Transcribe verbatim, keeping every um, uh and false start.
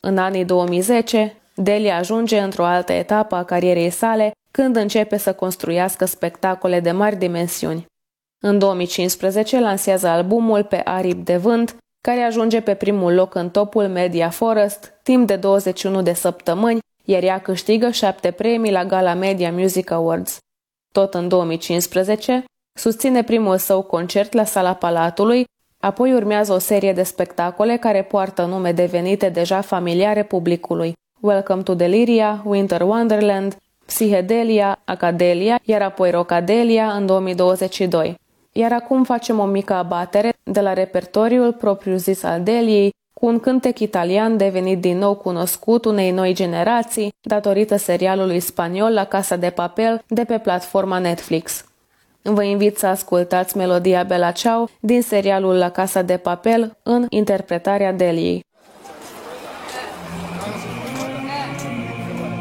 În anii două mii zece, Delia ajunge într-o altă etapă a carierei sale când începe să construiască spectacole de mari dimensiuni. În două mii cincisprezece lansează albumul Pe aripi de vânt, care ajunge pe primul loc în topul Media Forest timp de douăzeci și unu de săptămâni, iar ea câștigă șapte premii la Gala Media Music Awards. Tot în două mii cincisprezece, susține primul său concert la Sala Palatului, apoi urmează o serie de spectacole care poartă nume devenite deja familiare publicului: Welcome to Deliria, Winter Wonderland, Psihedelia, Acadelia, iar apoi Rockadelia în două mii douăzeci și doi. Iar acum facem o mică abatere de la repertoriul propriu-zis al Deliei, cu un cântec italian devenit din nou cunoscut unei noi generații datorită serialului spaniol La Casa de Papel de pe platforma Netflix. Vă invit să ascultați melodia Bella Ciao din serialul La Casa de Papel în interpretarea Deliei.